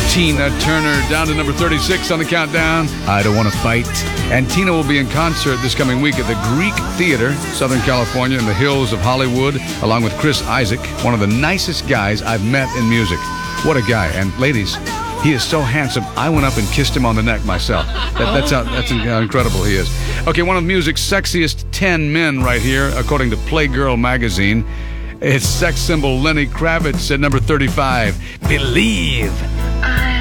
Tina Turner down to number 36 on the countdown. I Don't Want to Fight. And Tina will be in concert this coming week at the Greek Theater, Southern California, in the hills of Hollywood, along with Chris Isaak, one of the nicest guys I've met in music. What a guy. And ladies, he is so handsome, I went up and kissed him on the neck myself. That's how incredible he is. Okay, one of music's sexiest 10 men right here, according to Playgirl magazine. It's sex symbol Lenny Kravitz at number 35. Believe.